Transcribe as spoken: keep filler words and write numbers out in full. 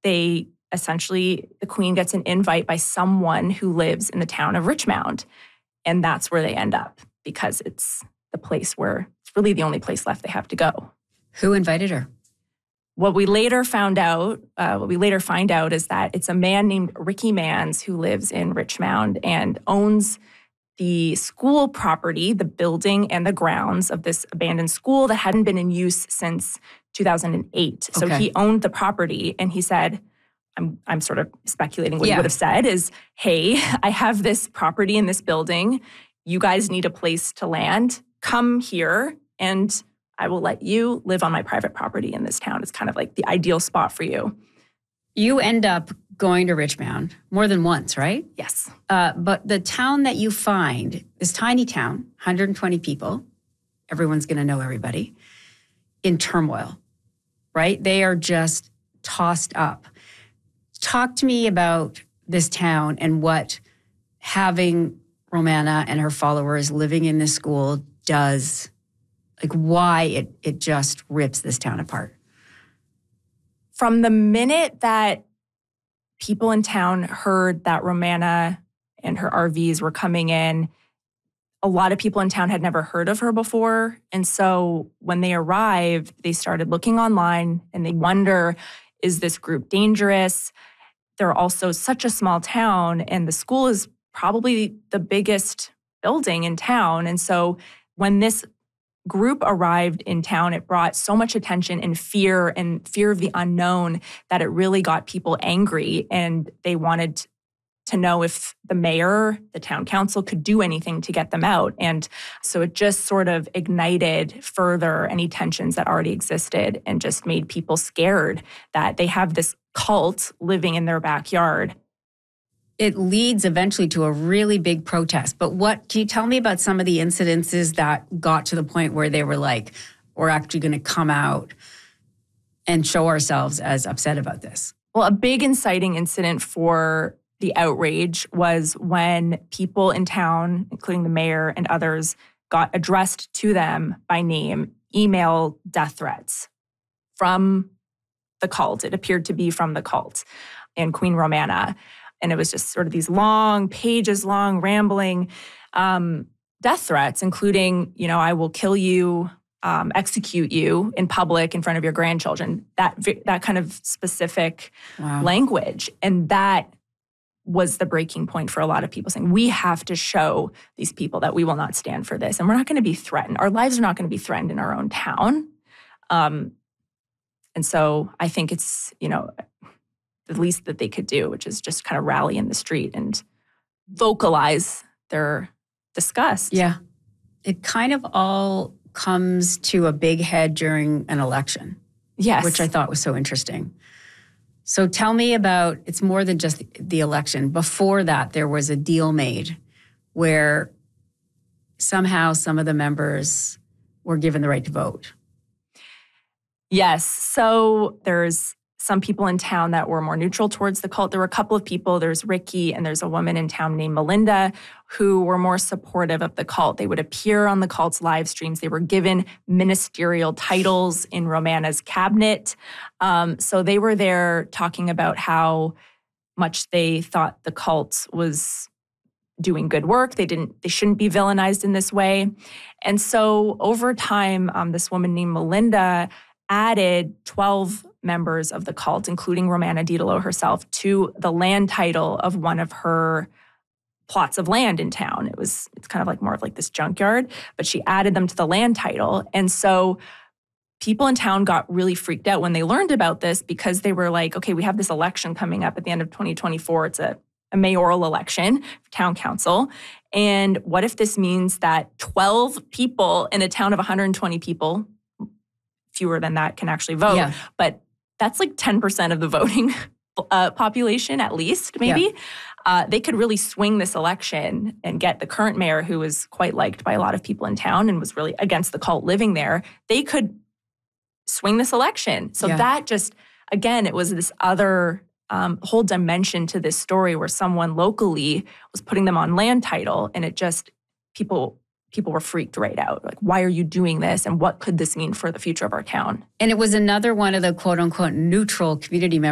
they essentially, the Queen gets an invite by someone who lives in the town of Richmond. And that's where they end up because it's the place where it's really the only place left they have to go. Who invited her? What we later found out, uh, what we later find out is that it's a man named Ricky Mans who lives in Richmond and owns the school property, the building and the grounds of this abandoned school that hadn't been in use since two thousand eight. So Okay. he owned the property and he said, I'm I'm sort of speculating what Yeah. he would have said is, hey, I have this property in this building. You guys need a place to land. Come here and I will let you live on my private property in this town. It's kind of like the ideal spot for you. You end up going to Richmond more than once, right? Yes. Uh, but the town that you find, this tiny town, one hundred twenty people, everyone's going to know everybody, in turmoil, right? They are just tossed up. Talk to me about this town and what having Romana and her followers living in this school does, like why it it just rips this town apart. From the minute that people in town heard that Romana and her R Vs were coming in, a lot of people in town had never heard of her before. And so when they arrived, they started looking online and they wonder, is this group dangerous? They're also such a small town and the school is probably the biggest building in town. And so when this group arrived in town, it brought so much attention and fear and fear of the unknown that it really got people angry. And they wanted to know if the mayor, the town council could do anything to get them out. And so it just sort of ignited further any tensions that already existed and just made people scared that they have this cult living in their backyard. It leads eventually to a really big protest. But what can you tell me about some of the incidences that got to the point where they were like, we're actually going to come out and show ourselves as upset about this? Well, a big inciting incident for the outrage was when people in town, including the mayor and others, got addressed to them by name email death threats from the cult. It appeared to be from the cult and Queen Romana. And it was just sort of these long, pages long, rambling um, death threats, including, you know, I will kill you, um, execute you in public in front of your grandchildren. That that kind of specific Wow. language. And that was the breaking point for a lot of people saying, we have to show these people that we will not stand for this. And we're not going to be threatened. Our lives are not going to be threatened in our own town. Um, and so I think it's, you know, the least that they could do, which is just kind of rally in the street and vocalize their disgust. Yeah. It kind of all comes to a big head during an election. Yes. Which I thought was so interesting. So tell me about, it's more than just the election. Before that, there was a deal made where somehow some of the members were given the right to vote. Yes. So there's some people in town that were more neutral towards the cult. There were a couple of people, there's Ricky and there's a woman in town named Melinda who were more supportive of the cult. They would appear on the cult's live streams. They were given ministerial titles in Romana's cabinet. Um, so they were there talking about how much they thought the cult was doing good work. They didn't, they shouldn't be villainized in this way. And so over time, um, this woman named Melinda added twelve members of the cult, including Romana Didelot herself, to the land title of one of her plots of land in town. It was, it's kind of like more of like this junkyard, but she added them to the land title. And so people in town got really freaked out when they learned about this because they were like, okay, we have this election coming up at the end of twenty twenty-four. It's a, a mayoral election for town council. And what if this means that twelve people in a town of one hundred twenty people, fewer than that, can actually vote? Yeah. But that's like ten percent of the voting uh, population, at least, maybe. Yeah. Uh, they could really swing this election and get the current mayor, who was quite liked by a lot of people in town and was really against the cult living there. They could swing this election. So Yeah. that just, again, it was this other um, whole dimension to this story where someone locally was putting them on land title, and it just, people... People were freaked right out. Like, why are you doing this? And what could this mean for the future of our town? And it was another one of the quote unquote neutral community members